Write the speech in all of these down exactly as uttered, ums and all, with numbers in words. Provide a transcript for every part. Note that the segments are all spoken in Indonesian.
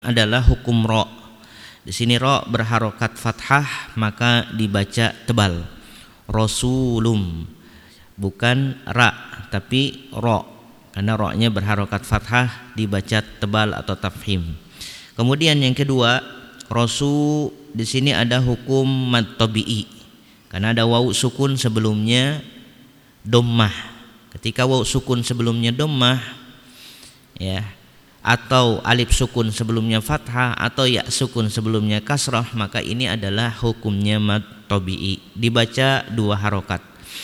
adalah hukum ro. Di sini ro berharokat fathah maka dibaca tebal. Rasulum, bukan ra tapi ro, karena ro-nya berharokat fathah dibaca tebal atau tafhim. Kemudian yang kedua, rasu di sini ada hukum mad tabi'i karena ada wawu sukun sebelumnya dhammah. Ketika wawu sukun sebelumnya dhammah ya, atau alif sukun sebelumnya fathah atau ya sukun sebelumnya kasrah, maka ini adalah hukumnya mad tabi'i, dibaca dua harokat.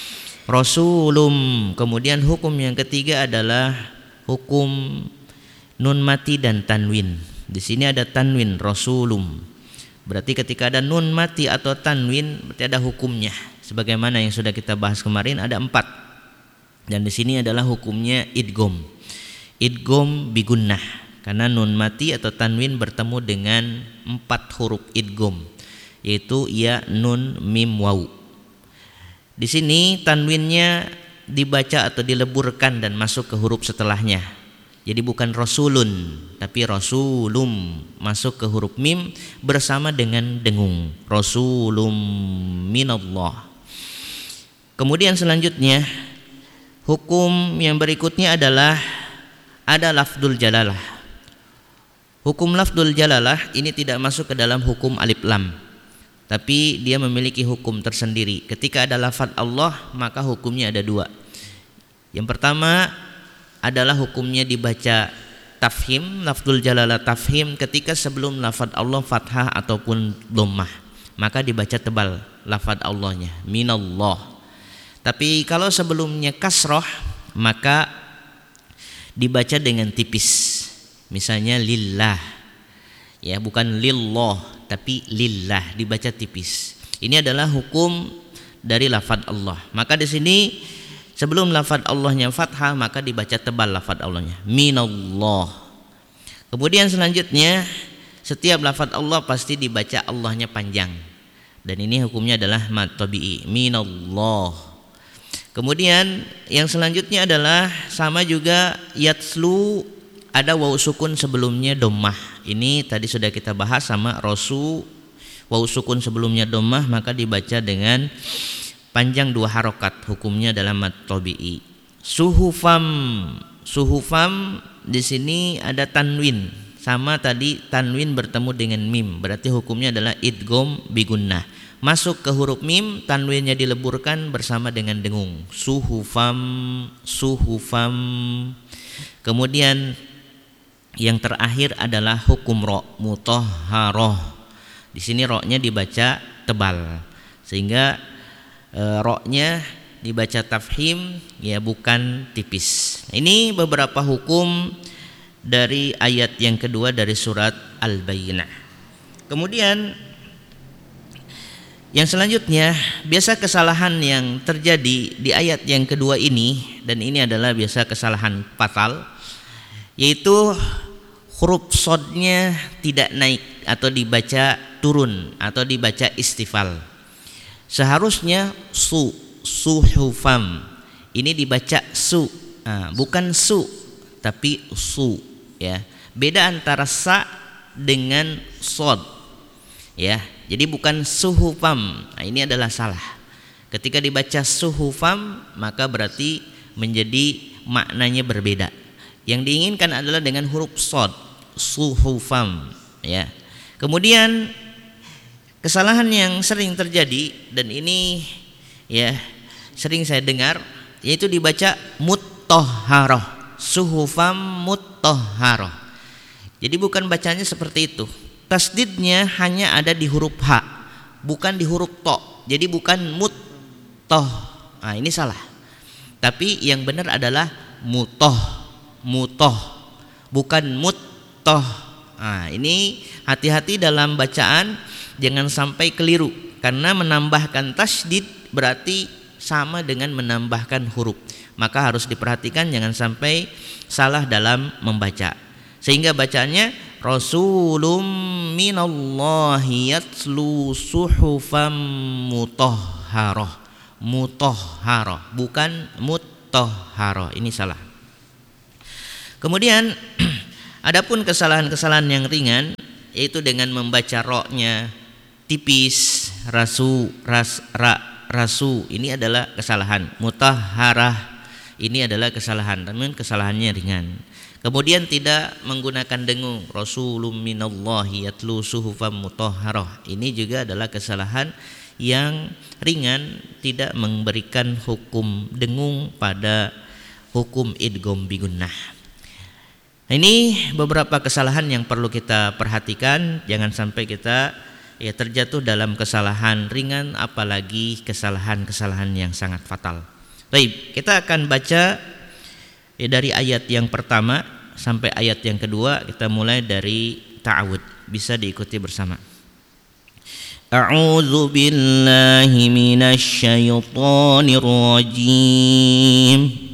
Rasulum. Kemudian hukum yang ketiga adalah hukum nun mati dan tanwin. Di sini ada tanwin rasulum. Berarti ketika ada nun mati atau tanwin berarti ada hukumnya. Sebagaimana yang sudah kita bahas kemarin ada empat. Dan di sini adalah hukumnya idgham. Idgham bigunnah, karena nun mati atau tanwin bertemu dengan empat huruf idgham, yaitu ya, nun, mim, waw. Di sini tanwinnya dibaca atau dileburkan dan masuk ke huruf setelahnya. Jadi bukan rasulun tapi rasulum, masuk ke huruf mim bersama dengan dengung. Rasulum minallah. Kemudian selanjutnya hukum yang berikutnya adalah ada lafdul jalalah. Hukum lafdul jalalah ini tidak masuk ke dalam hukum alif lam, tapi dia memiliki hukum tersendiri. Ketika ada lafaz Allah maka hukumnya ada dua. Yang pertama adalah hukumnya dibaca tafhim, lafdul jalalah tafhim ketika sebelum lafaz Allah fathah ataupun dhammah, maka dibaca tebal lafaz Allahnya minallah. Tapi kalau sebelumnya kasrah maka dibaca dengan tipis. Misalnya lillah, ya bukan lillah tapi lillah, dibaca tipis. Ini adalah hukum dari lafaz Allah. Maka di sini sebelum lafaz Allahnya fathah maka dibaca tebal lafaz Allahnya minallah. Kemudian selanjutnya setiap lafaz Allah pasti dibaca Allahnya panjang. Dan ini hukumnya adalah mad tabi'i minallah. Kemudian yang selanjutnya adalah sama juga yatslu, ada wawu sukun sebelumnya dhammah. Ini tadi sudah kita bahas sama rasu, wawu sukun sebelumnya dhammah maka dibaca dengan panjang dua harokat, hukumnya dalam mad tabi'i. Suhufam, suhufam di sini ada tanwin, sama tadi tanwin bertemu dengan mim, berarti hukumnya adalah idgham bigunnah. Masuk ke huruf mim, tanwinnya dileburkan bersama dengan dengung. Suhufam, suhufam. Kemudian yang terakhir adalah hukum ro, mutahharoh. Di sini ro-nya dibaca tebal, sehingga e, ro-nya dibaca tafhim, ya bukan tipis. Ini beberapa hukum dari ayat yang kedua dari surat Al-Bayyinah. Kemudian yang selanjutnya, biasa kesalahan yang terjadi di ayat yang kedua ini, dan ini adalah biasa kesalahan fatal, yaitu huruf sodnya tidak naik atau dibaca turun atau dibaca istifal. Seharusnya su, suhufam, ini dibaca su, nah, bukan su tapi su, ya. Beda antara sa dengan sod, ya. Jadi bukan suhufam. Nah, ini adalah salah. Ketika dibaca suhufam maka berarti menjadi maknanya berbeda. Yang diinginkan adalah dengan huruf sod, suhufam, ya. Kemudian kesalahan yang sering terjadi dan ini ya sering saya dengar, yaitu dibaca mutahharoh, suhufam mutahharoh. Jadi bukan bacanya seperti itu. Tasdidnya hanya ada di huruf H, bukan di huruf to. Jadi bukan muttoh. Nah, ini salah. Tapi yang benar adalah mutoh, mutoh, bukan muttoh. Nah, ini hati-hati dalam bacaan, jangan sampai keliru. Karena menambahkan tasdid berarti sama dengan menambahkan huruf. Maka harus diperhatikan jangan sampai salah dalam membaca. Sehingga bacaannya Rasulum minallahi yatlu suhufam mutahharoh, mutahharoh bukan mutahharoh, ini salah. Kemudian Adapun kesalahan-kesalahan yang ringan yaitu dengan membaca roknya tipis, rasu, ras, ra, rasu, ini adalah kesalahan. Mutahharah, ini adalah kesalahan, namun kesalahannya ringan. Kemudian tidak menggunakan dengung, Rasulun minallahi yatlu suhufan mutahharah, ini juga adalah kesalahan yang ringan, tidak memberikan hukum dengung pada hukum idgham bigunnah. Ini beberapa kesalahan yang perlu kita perhatikan, jangan sampai kita ya terjatuh dalam kesalahan ringan, apalagi kesalahan-kesalahan yang sangat fatal. Baik, kita akan baca ya, dari ayat yang pertama sampai ayat yang kedua. Kita mulai dari ta'awud, bisa diikuti bersama. A'udzu billahi minasy syaithanir rajim.